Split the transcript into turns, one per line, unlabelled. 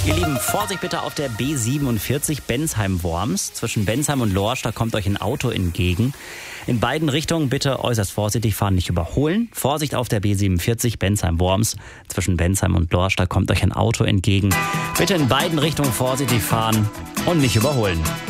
Ihr Lieben, Vorsicht bitte auf der B47 Bensheim-Worms. Zwischen Bensheim und Lorsch, da kommt euch ein Auto entgegen. In beiden Richtungen bitte äußerst vorsichtig fahren, nicht überholen. Vorsicht auf der B47 Bensheim-Worms. Zwischen Bensheim und Lorsch, da kommt euch ein Auto entgegen. Bitte in beiden Richtungen vorsichtig fahren und nicht überholen.